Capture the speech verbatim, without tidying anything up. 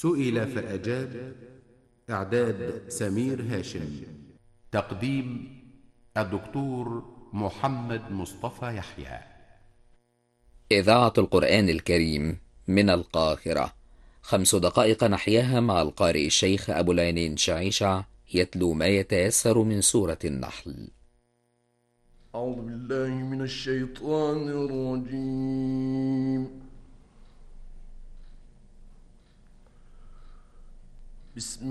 سئل فأجاب. إعداد سمير هاشم. تقديم الدكتور محمد مصطفى يحيى. إذاعة القرآن الكريم من القاهرة. خمس دقائق نحياها مع القارئ الشيخ أبو العينين شعيشع يتلو ما يتيسر من سورة النحل. أعوذ بالله من الشيطان الرجيم. بسم